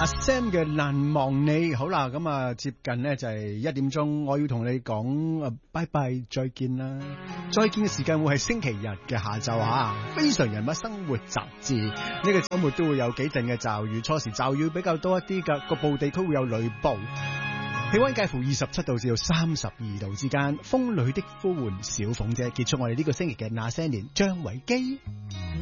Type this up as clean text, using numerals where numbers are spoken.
阿 Sam 嘅難忘你。好啦，咁啊接近呢就係1點鐘，我要同你講拜拜再見啦。再見嘅時間會係星期日嘅下晝啊。非常人物生活雜誌呢個周末都會有幾陣嘅驟雨，初時驟雨比較多一啲㗎，局部地區會有雷暴。氣溫介乎27度至到32度之間，風裏的呼喚小鳳姐，結束我哋呢個星期嘅那些年，張偉基。